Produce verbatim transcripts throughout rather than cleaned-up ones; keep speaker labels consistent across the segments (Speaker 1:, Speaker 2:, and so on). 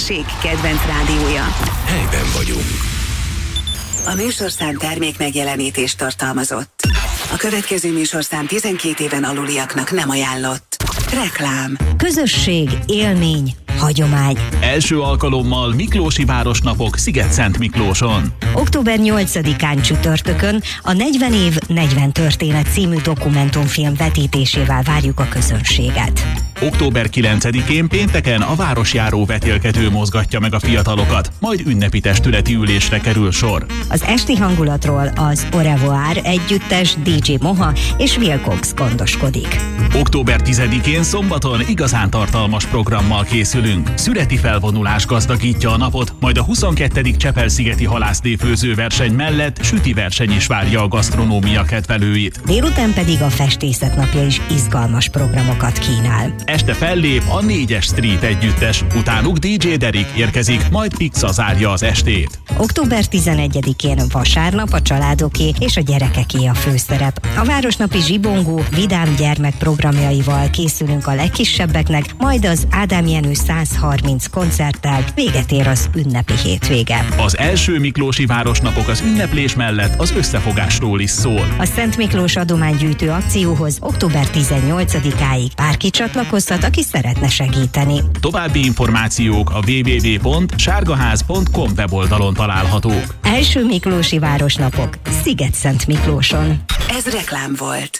Speaker 1: közösség kedvenc rádiója.
Speaker 2: Helyben vagyunk.
Speaker 1: A műsorszám termék megjelenítést tartalmazott. A következő műsorszám tizenkét éven aluliaknak nem ajánlott. Reklám.
Speaker 3: Közösség, élmény, hagyomány.
Speaker 4: Első alkalommal Miklósi Városnapok Sziget-Szent Miklóson.
Speaker 3: október nyolcadikán csütörtökön a negyven év, negyven történet című dokumentumfilm vetítésével várjuk a közönséget.
Speaker 4: október kilencedikén pénteken a városjáró vetélkedő mozgatja meg a fiatalokat, majd ünnepi testületi ülésre kerül sor.
Speaker 3: Az esti hangulatról az Au revoir együttes, dé dzsé Moha és Will Cox gondoskodik.
Speaker 4: október tizedikén szombaton igazán tartalmas programmal készülünk. Szüreti felvonulás gazdagítja a napot, majd a huszonkettő Csepel-szigeti halászléfőző verseny mellett süti verseny is várja a gasztronómia kedvelőit.
Speaker 3: Délután pedig a festészet napja is izgalmas programokat kínál.
Speaker 4: Este fellép a négyes Street együttes, utánuk dé dzsé Derek érkezik, majd Pixa zárja az estét.
Speaker 3: október tizenegyedikén vasárnap a családoké és a gyerekeké a főszerep. A városnapi zsibongó, vidám gyermekprogramjaival készülünk a legkisebbeknek, majd az Ádám Jenő száz harminc koncerttel véget ér az ünnepi hétvége.
Speaker 4: Az első Miklósi Városnapok az ünneplés mellett az összefogásról is szól.
Speaker 3: A Szent Miklós adománygyűjtő akcióhoz október tizennyolcadikáig bárki csatlakozhat, aki szeretne segíteni.
Speaker 4: További információk a double-u double-u double-u pont sárgaház pont com weboldalon találhatók.
Speaker 3: Első Miklósi Városnapok Sziget-Szent Miklóson.
Speaker 1: Ez reklám volt.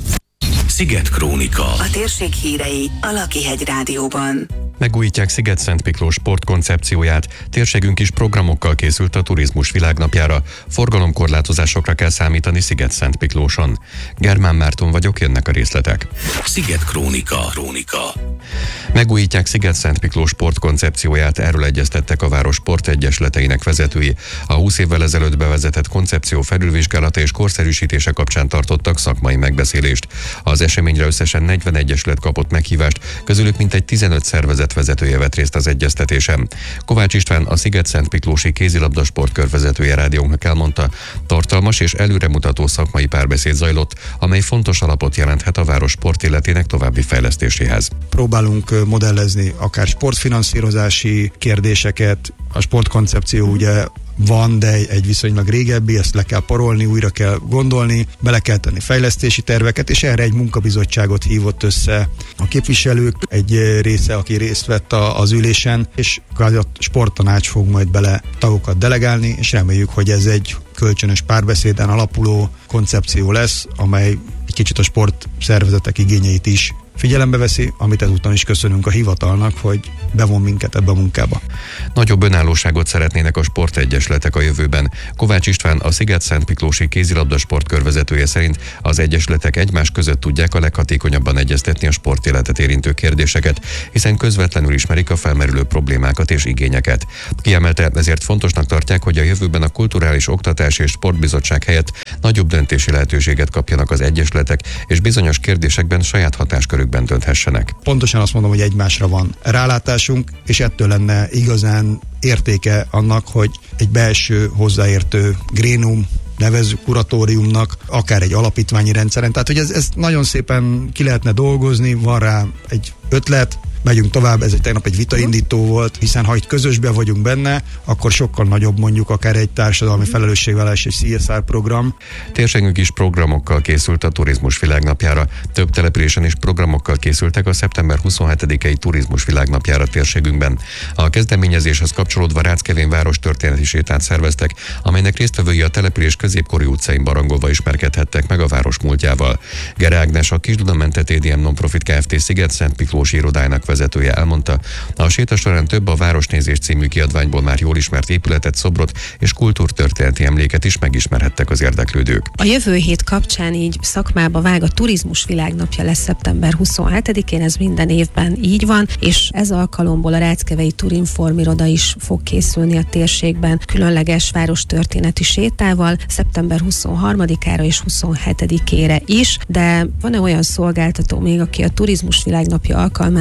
Speaker 2: Sziget Krónika.
Speaker 1: A térség hírei a Lakihegy Rádióban.
Speaker 5: Megújítják Sziget-Szent Miklós sportkoncepcióját, térségünk is programokkal készült a turizmus világnapjára, forgalomkorlátozásokra kell számítani Sziget-Szent Miklóson. Germán Márton vagyok, jönnek a részletek.
Speaker 2: Sziget Krónika. Krónika.
Speaker 5: Megújítják Sziget-Szent Miklós sportkoncepcióját, erről egyeztettek a város sportegyesleteinek vezetői. A húsz évvel ezelőtt bevezetett koncepció felülvizsgálata és korszerűsítése kapcsán tartottak szakmai megbeszélést. Az eseményre összesen negyven egyesület kapott meghívást, közülük mintegy tizenöt szervezet vezetője vett részt az egyeztetésen. Kovács István, a Sziget-Szent Miklósi kézilabda sportkör vezetője rádiónknak elmondta, tartalmas és előremutató szakmai párbeszéd zajlott, amely fontos alapot jelenthet a város sportéletének további fejlesztéséhez.
Speaker 6: Próbálunk modellezni akár sportfinanszírozási kérdéseket, a sportkoncepció ugye van, de egy viszonylag régebbi, ezt le kell parolni, újra kell gondolni, bele kell tenni fejlesztési terveket, és erre egy munkabizottságot hívott össze a képviselők, egy része, aki részt vett a, az ülésen, és a sporttanács fog majd bele tagokat delegálni, és reméljük, hogy ez egy kölcsönös párbeszéden alapuló koncepció lesz, amely egy kicsit a sportszervezetek igényeit is figyelembe veszi, amit ezúton is köszönünk a hivatalnak, hogy bevon minket ebbe a munkába.
Speaker 5: Nagyobb önállóságot szeretnének a sportegyesletek a jövőben. Kovács István, a Sziget-Szent Miklósi kézilabda sportkör vezetője szerint az egyesületek egymás között tudják a leghatékonyabban egyeztetni a sportéletet érintő kérdéseket, hiszen közvetlenül ismerik a felmerülő problémákat és igényeket. Kiemelte, ezért fontosnak tartják, hogy a jövőben a Kulturális Oktatás és Sportbizottság helyett nagyobb döntési lehetőséget kapjanak az egyesületek, és bizonyos kérdésekben saját hatáskörükben dönthessenek.
Speaker 6: Pontosan azt mondom, hogy egymásra van rálátásunk, és ettől lenne igazán értéke annak, hogy egy belső hozzáértő grénum, nevezzük kuratóriumnak, akár egy alapítványi rendszeren. Tehát, hogy ez, ez nagyon szépen ki lehetne dolgozni, van rá egy ötlet, megyünk tovább, ez egy tegnap egy vitaindító volt, hiszen ha itt közösbe vagyunk benne, akkor sokkal nagyobb mondjuk akár egy társadalmi felelősségvállalás, egy cé es er program.
Speaker 5: Térségünk is programokkal készült a turizmus világnapjára. Több településen is programokkal készültek a szeptember huszonhetedikei turizmus világnapjára térségünkben. A kezdeményezéshez kapcsolódva Ráckevén város történeti sétát szerveztek, amelynek résztvevői a település középkori utcáin barangolva ismerkedhettek meg a város múltjával. Gere Ágnes, a Kis-Dunamentett é dé em Nonprofit Kft. Sziget-Szent Miklósi irodájának vezetője elmondta, a séta során több a Városnézés című kiadványból már jól ismert épületet, szobrot és kultúrtörténeti emléket is megismerhettek az érdeklődők.
Speaker 7: A jövő hét kapcsán így szakmába vág a turizmus világnapja lesz szeptember huszonhetedikén, ez minden évben így van, és ez alkalomból a Ráckevei Turinform iroda is fog készülni a térségben különleges várostörténeti sétával szeptember huszonharmadikára és huszonhetedikére is, de van-e olyan szolgáltató még, aki a turizmus világnapja alkalmából készül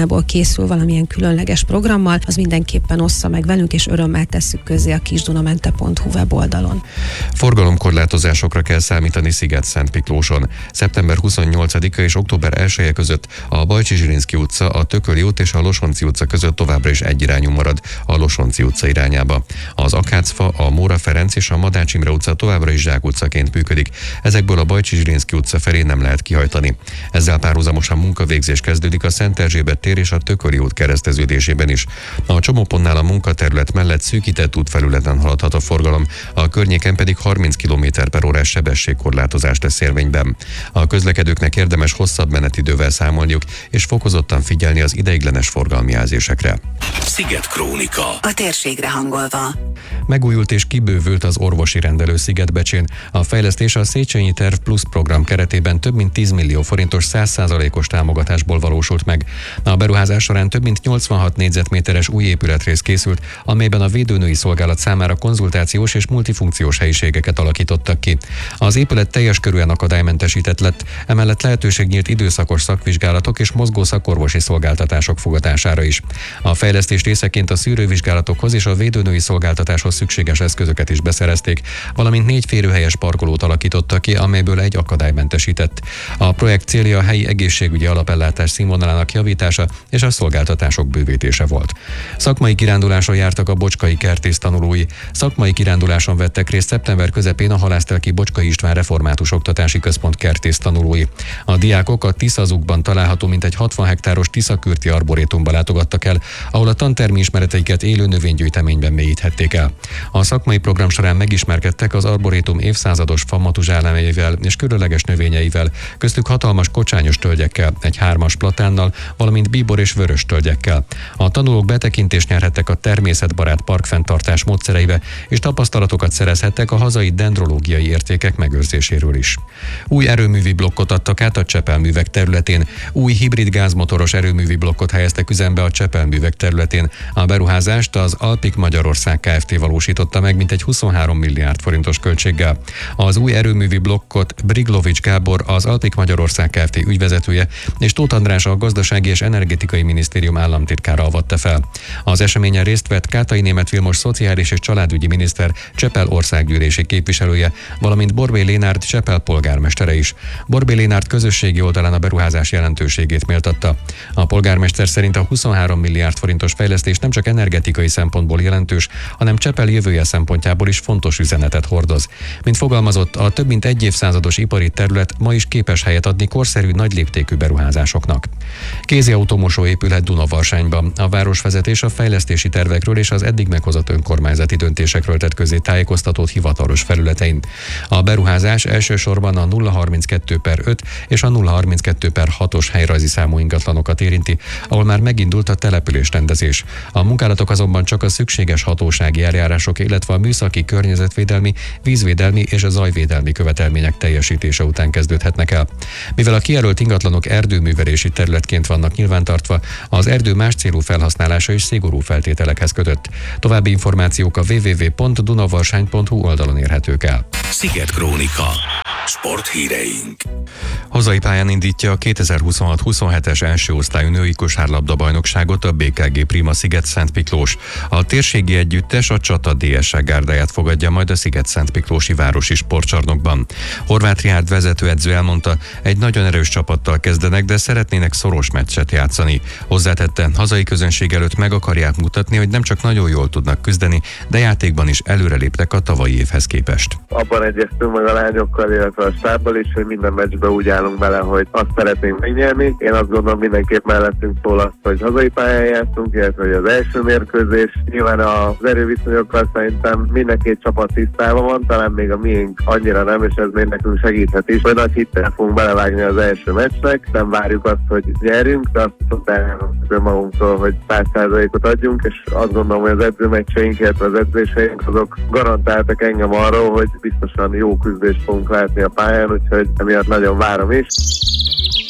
Speaker 7: készül valamilyen különleges programmal, az mindenképpen ossza meg velünk, és örömmel tesszük közzé a kisdunamente pont hu weboldalon.
Speaker 5: Forgalomkorlátozásokra kell számítani Sziget-Szentmiklóson. szeptember huszonnyolcadika és október elseje között a Bajcsy-Zsilinszky utca, a Tököli út és a Losonczy utca között továbbra is egyirányú marad a Losonczy utca irányába. Az Akácfa, a Móra Ferenc és a Madács Imre utca továbbra is zsákutcaként működik. Ezekből a Bajcsy-Zsilinszky utca felé nem lehet kihajtani. Ezzel párhuzamosan munkavégzés kezdődik a Szent Erzsébet tér és a Tököli út kereszteződésében is. A csomópontnál a munkaterület mellett szűkített útfelületen haladhat a forgalom, a környéken pedig harminc kilométer per órás sebességkorlátozás lesz érvényben. A közlekedőknek érdemes hosszabb menetidővel számolniuk és fokozottan figyelni az ideiglenes forgalmi jelzésekre.
Speaker 2: Sziget Krónika.
Speaker 1: A térségre hangolva.
Speaker 5: Megújult és kibővült az orvosi rendelő Szigetbecsén. A fejlesztés a Széchenyi Terv Plus program keretében több mint tíz millió forintos száz százalékos támogatásból valósult meg. A beruházás során több mint nyolcvanhat négyzetméteres új épületrész készült, amelyben a védőnői szolgálat számára konzultációs és multifunkciós helyiségeket alakítottak ki. Az épület teljes körűen akadálymentesített lett, emellett lehetőség nyílt időszakos szakvizsgálatok és mozgó szakorvosi szolgáltatások fogadására is. A fejlesztés részeként a szűrővizsgálatokhoz és a védőnői szolgáltatáshoz szükséges eszközöket is beszerezték, valamint négy férőhelyes parkolót alakítottak ki, amelyből egy akadálymentesített. A projekt célja a helyi egészségügyi alapellátás színvonalának javítása és a szolgáltatások bővítése volt. Szakmai kiránduláson jártak a bocskai kertész tanulói. Szakmai kiránduláson vettek részt szeptember közepén a Halásztelki Bocskai István Református Oktatási Központ kertész tanulói. A diákok a Tiszazukban található mintegy hatvan hektáros Tiszakürti arborétumba látogattak el, ahol a tantermi ismereteiket élő növénygyűjteményben mélyíthették el. A szakmai program során megismerkedtek az arborétum évszázados famatuzsálemeivel és különleges növényeivel, köztük hatalmas kocsányos tölgyekkel, egy hármas platánnal, valamint bíbor és vörös tölgyekkel. A tanulók betekintést nyerhettek a természetbarát parkfenntartás módszereibe, és tapasztalatokat szerezhettek a hazai dendrológiai értékek megőrzéséről is. Új erőművi blokkot adtak át a Csepelművek területén. Új hibrid gázmotoros erőművi blokkot helyeztek üzembe a Csepelművek területén. A beruházást az Alpiq Magyarország Kft. Valósította meg mintegy huszonhárom milliárd forintos költséggel. Az új erőművi blokkot Briglovics Gábor, az Alpiq Magyarország Kft. Ügyvezetője, és Tóth András, a Gazdasági és Energetikai Minisztérium államtitkára avatta fel. Az eseményen részt vett Kátai Németh Vilmos szociális és családügyi miniszter, Csepel országgyűlési képviselője, valamint Borbély Lénárd Csepel polgármestere is. Borbély Lénárd közösségi oldalán a beruházás jelentőségét méltatta. A polgármester szerint a huszonhárom milliárd forintos fejlesztés nem csak energetikai szempontból jelentős, hanem Csepel jövője szempontjából is fontos üzenetet hordoz. Mint fogalmazott, a több mint egy évszázados ipari terület ma is képes helyet adni korszerű, nagy léptékű beruházásoknak. Kézi automosó épülhet Dunavarsányban. A városvezetés a fejlesztési tervekről és az eddig meghozott önkormányzati döntésekről tett közé tájékoztatót hivatalos felületein. A beruházás elsősorban a nulla harminckettő per öt és a nulla harminckettő per hatos helyrajzi számú ingatlanokat érinti, ahol már megindult a településrendezés. A munkálatok azonban csak a szükséges hatósági eljárások, illetve a műszaki, környezetvédelmi, vízvédelmi és a zajvédelmi követelmények teljesítése után kezdődhetnek el. Mivel a kijelölt ingatlanok erdőművelési területként vannak nyilvántartva, az erdő más célú felhasználása is szigorú feltételekhez kötött. További információk a double-u double-u double-u pont dunavarsány pont hu oldalon érhetők el.
Speaker 2: Sziget Krónika. Sporthíreink.
Speaker 5: Hazai pályán indítja a kétezer-huszonhat huszonhetes első osztályú női kosárlabda bajnokságot a bé ká gé Prima Sziget-Szentmiklós. A térségi együttes a Csata dé es é gárdáját fogadja majd a Sziget-Szentmiklósi városi sportcsarnokban. Horváth Rihárd vezetőedző elmondta, egy nagyon erős csapattal kezdenek, de szeretnének szoros meccset játszani. Hozzátette, hazai közönség előtt meg akarják mutatni, hogy nem csak nagyon jól tudnak küzdeni, de játékban is előreléptek a tavalyi évhez képest.
Speaker 8: Abban egyeztünk meg a lányokkal, illetve a stábbal is, hogy minden meccsbe úgy állunk bele, hogy azt szeretnénk megnyerni. Én azt gondolom, mindenképp mellettünk szól azt, hogy hazai pályán játszunk, illetve hogy az első mérkőzés. Nyilván az erőviszonyokkal szerintem minden két csapat tisztában van, talán még a miénk annyira nem, és ez még nekünk segíthet is, hogy nagy hittel fogunk belevágni az első meccsnek. Nem várjuk azt, hogy nyerjünk, de azt tudjuk magunktól, hogy száz százalékot adjunk, és azt gondolom, hogy az edzőmeccseink, illetve az edzéseink azok garantáltak engem arról, hogy biztosan jó küzdést fogunk látni a pályán, úgyhogy emiatt nagyon várom is.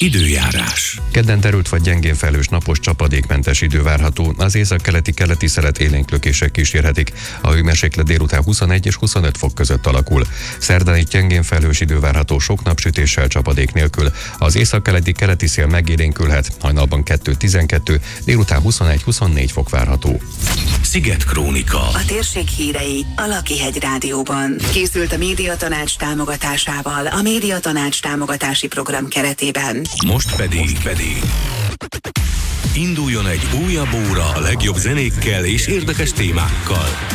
Speaker 2: Időjárás.
Speaker 5: Kedden derült vagy gyengén felhős napos csapadékmentes idő várható, az északkeleti keleti szelet élénklökések kísérhetik. A hőmérséklet délután huszonegy és huszonöt fok között alakul. Szerdán itt gyengén felhős idő várható sok napsütéssel csapadék nélkül. Az északkeleti keleti szél megélénkülhet, hajnalban kettő-tizenkettő, délután huszonegy-huszonnégy fok várható.
Speaker 2: Sziget Krónika.
Speaker 1: A térség hírei a Lakihegy Rádióban. Készült a Médiatanács támogatásával a Médiatanács támogatási program keretében.
Speaker 2: Most pedig, pedig induljon egy újabb óra a legjobb zenékkel és érdekes témákkal.